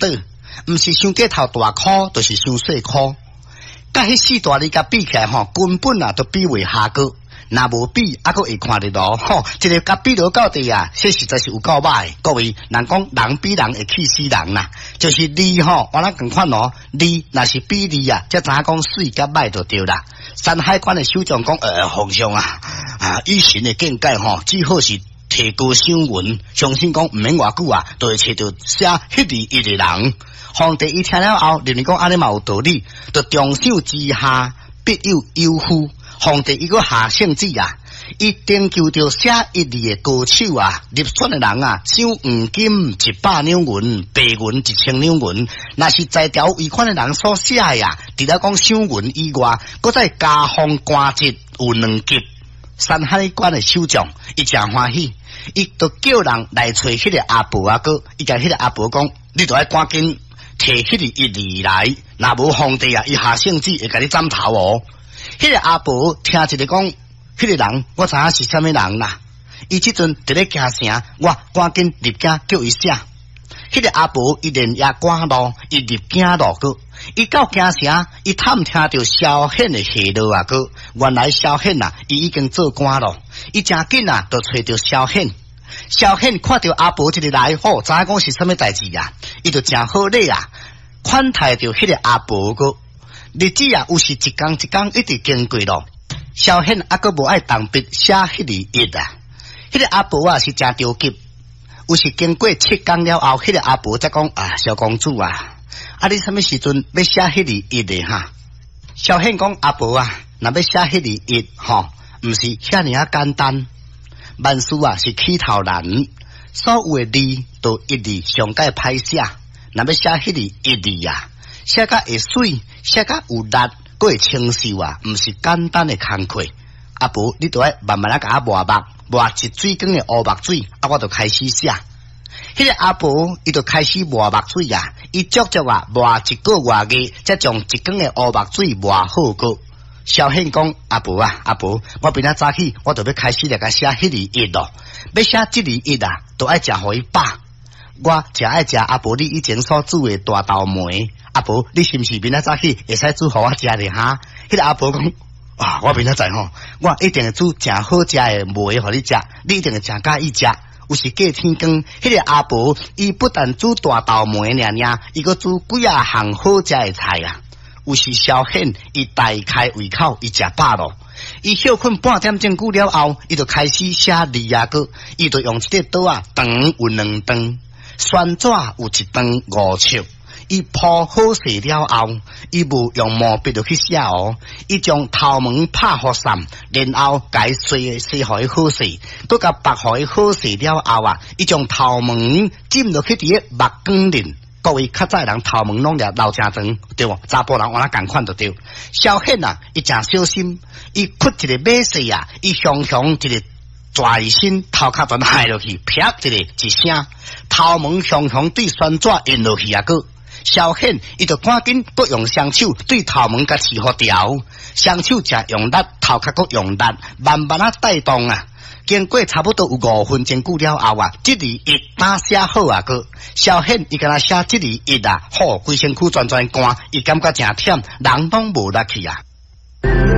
倒，毋是伤过头大箍，就是伤细箍。甲迄四大里甲比起来吼，根本啊都比袂下个。若无比，还阁会看得到吼。一个甲比落到底啊，这实在是有够歹。各位，人讲人比人会气死人啦，就是你吼，我咱共款哦，你若是比你啊，才知影讲水甲歹就对啦。山海关的首长讲，皇上啊，以前的见解吼，只好是提高声闻，相信讲毋免偌久啊，就会找到写迄字一个人。皇帝伊听了后，认为讲安尼嘛有道理，就重赏之下，必有忧乎。皇帝伊个下圣旨啊，伊征求着写一字的高手啊，入选的人啊，赏黄金100两银，白银1000两银。若是在条违反的人所写呀，除了讲赏银以外，搁再加封官职有2级。山海关的首长，伊真欢喜，伊就叫人来找迄个阿婆啊哥，伊甲迄个阿婆讲，你着爱赶紧摕迄个一字来，若无皇帝啊，伊下圣旨会甲你斩头哦。迄个阿婆听一个讲，迄个人我知影是啥物人啦。伊即阵伫咧行城，我赶紧入京叫伊写。迄个阿婆伊连夜赶路，伊入京路个。伊到京城，伊探听到萧衍的下落啊个。原来萧衍啊，伊已经做官咯。伊真紧啊，就找到萧衍。萧衍看到阿婆一个来，吼，知影讲是啥物代志啊？伊就真好礼啊，款待着迄个阿婆个。日子啊，有时一工一工一直经过咯。萧衍还阁无爱动笔写迄字一啊。迄个阿婆啊是真着急，有时经过7工了后，迄个阿婆才讲啊，小公主啊，你什么时阵要写迄字一的哈？萧衍讲阿婆啊，若要写迄字一吼，毋是遐尔啊简单。万事啊是起头难，所有的字都一字上界歹写。若要写迄字一字啊，写甲会水，写甲有力，佫会清秀啊，毋是简单的工课。阿婆，你著爱慢慢啊甲我磨目，磨一水缸的乌墨水，我就开始写。迄个阿婆，伊就开始磨墨水啊，伊足足啊磨1个月个，才将1缸的乌墨水磨好个。萧衍讲阿婆啊，阿婆，我明仔早起，我就要开始来甲写迄字一咯。要写即字一啊，都爱食互伊饱。我真爱食阿婆你以前所煮的大豆糜。阿婆，你是毋是明仔早起会使煮互我食咧哈？迄个阿婆讲啊，我明仔载吼，我一定会煮真好食的糜互你食，你一定会真介意食。有时过天光，迄个阿婆伊不但煮大豆糜尔，伊阁煮几啊项好食的菜啊。有时萧衍伊大开胃口，伊食饱咯。伊休困半点钟久了后，伊就开始写字啊个，伊就用一个刀啊，长有2长，宣纸有1长5尺。伊铺好势了后，伊无用毛笔就去写哦。伊将头毛拍好散，然后甲伊洗互伊好势，佮甲白互伊好势了后啊，伊将头毛浸落去伫个墨缸里。各位较早人头毛拢掠留真长，对无？查甫人我那共款就对。萧衍啊，伊真小心，伊屈一个马势啊，伊雄一个拽身头壳就下落去，啪一个一声，头毛雄对宣纸印落去啊个。萧衍伊就赶紧搁用双手对头毛甲刺好掉，双手真用力，头壳搁用力，慢慢啊带动啊。经过差不多有5分钟久了后啊，即字一打写好啊个。萧衍伊敢若写即字一啊，好规身躯全干，伊感觉真忝，人拢无力气啊。